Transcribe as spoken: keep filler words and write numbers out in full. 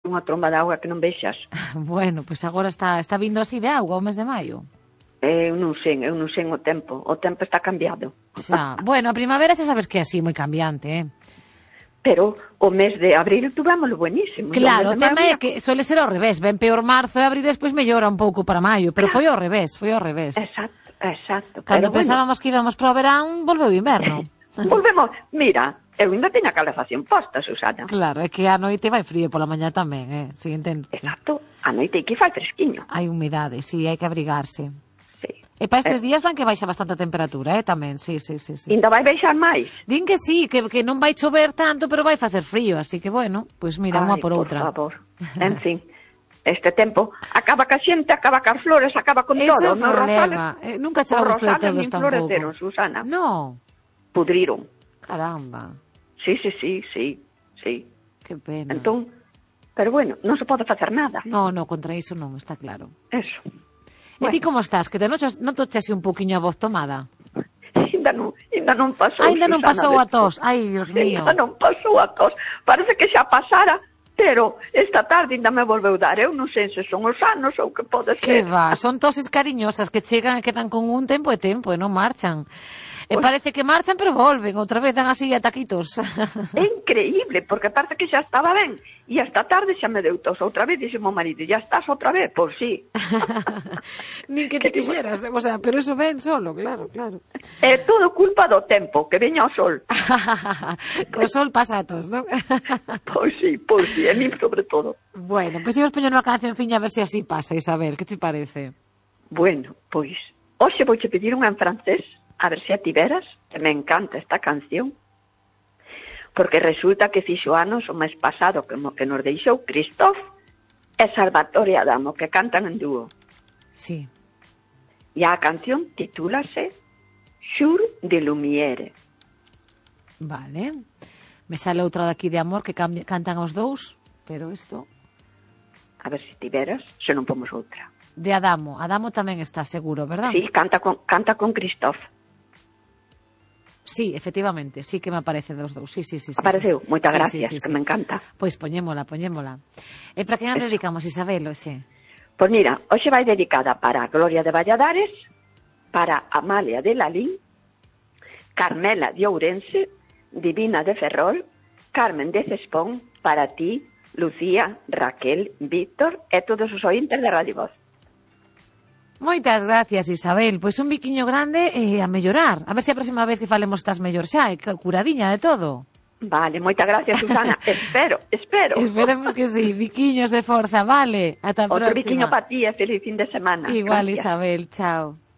unha tromba de auga que non vexas. Bueno, pois pues agora está está vindo así de auga o mes de maio. Eu non sei, eu non sei o tempo. O tempo está cambiado. Xa. Bueno, a primavera xa sabes que é así, moi cambiante, eh? Pero o mes de abril tuvémoslo buenísimo. Claro, o tema é que suele ser ao revés. Ven peor marzo e abril, despois mellora un pouco para maio. Pero foi ao revés, foi ao revés. Exacto, exacto. Cando pensábamos que íbamos para o verán, volveu o inverno. Volvemos, mira, eu ainda teño a calefacción posta, Susana. Claro, é que a noite vai frío pola mañá tamén, eh? Sí, entendo. Exacto, a noite que fai fresquiño. Hai humidade, sí, hai que abrigarse. Sí. E para estes eh. días dan que baixa bastante a temperatura, eh, tamén, sí, sí, sí, sí. Ainda vai baixar máis. Din que sí, que, que non vai chover tanto, pero vai facer frío, así que bueno, pois pues mira, unha por, por outra. Por favor, en fin. Este tempo acaba ca xente, acaba cas flores, acaba con Eso todo. Eso é o problema. Eh, nunca chegamos de todos tampouco. Susana. No. Pudriron. Caramba. Sí, sí, sí, sí, sí. Que pena. Entón, pero bueno, non se pode facer nada. No, no, contra iso non, está claro. Eso. E bueno. Ti como estás? Que te notas, non toches un poquinho a voz tomada? Ainda non, ainda non pasou, Ainda non pasou a tos. Ai, Dios mío. Ainda non pasou a tos. Parece que xa pasara, pero esta tarde ainda me volveu dar. Eu non sei se son os anos ou que pode ser. Que va, son toses cariñosas que chegan e quedan con un tempo e tempo e non marchan. E parece que marchan, pero volven, outra vez dan así a taquitos. É increíble, porque parece que xa estaba ben, e esta tarde xa me deu tos outra vez, dixe mo marido, ya estás outra vez? Pois sí. Nin que te quixeras, o sea, pero eso ven solo, claro, claro. É todo culpa do tempo, que veña o sol. Co sol pasa a tos, non? Pois sí, pois sí, a mí sobre todo. Bueno, pois pues imos poñer unha canción fiña a ver se así pasa, Isabel, que te parece? Bueno, pois, hoxe vouche pedir unha en francés, a ver se a tiveras, que me encanta esta canción, porque resulta que fixo anos o mes pasado que, que nos deixou Christophe e Salvatore Adamo, que cantan en dúo. Sí. E a canción titúlase Jour de Lumière. Vale. Me sale outra daqui de amor que cantan os dous, pero isto... A ver se tiveras, se non pomos outra. De Adamo. Adamo tamén está seguro, verdad? Sí, canta con, canta con Christophe. Sí, efectivamente, sí que me aparece dos dous. Sí, sí, sí, sí. Apareceu, sí, moitas sí, gracias, sí, sí, que sí. me encanta. Pois poñémola, poñémola. E para quen a dedicamos, Isabel, hoxe? Pois mira, hoxe vai dedicada para Gloria de Valladares, para Amalia de Lalín, Carmela de Ourense, Divina de Ferrol, Carmen de Cespón, para ti, Lucía, Raquel, Víctor e todos os ointes de Radio Voz. Moitas gracias, Isabel. Pois un biquiño grande e a mellorar. A ver se a próxima vez que falemos estás mellor xa, e curadiña de todo. Vale, moitas gracias, Susana. espero, espero. Esperemos que sí. Biquiños de forza, vale. Ata a próxima. Outro biquiño para ti e feliz fin de semana. Igual, gracias. Isabel. Chao.